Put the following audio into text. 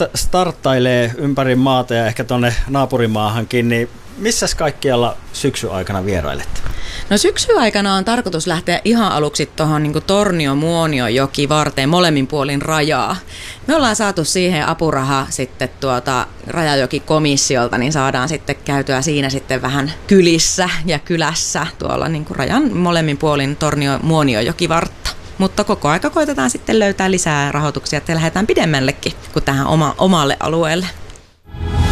starttailee ympäri maata ja ehkä tuonne naapurimaahankin, niin missäs kaikkialla syksyn aikana vierailette? No syksyn aikana on tarkoitus lähteä ihan aluksi tuohon niin Tornio-Muonionjoki varteen molemmin puolin rajaa. Me ollaan saatu siihen apuraha sitten Rajajokikomissiolta, niin saadaan sitten käytyä siinä sitten vähän kylissä ja kylässä tuolla niin rajan molemmin puolin Tornio-Muonionjoki vartta. Mutta koko aika koitetaan sitten löytää lisää rahoituksia, että lähdetään pidemmällekin kuin tähän omalle alueelle.